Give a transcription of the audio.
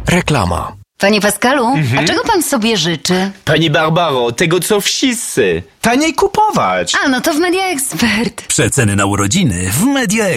Reklama. Panie Pascalu, a czego pan sobie życzy? Pani Barbaro, tego co wszyscy. Taniej kupować. A, no to w Media Expert. Przeceny na urodziny w Media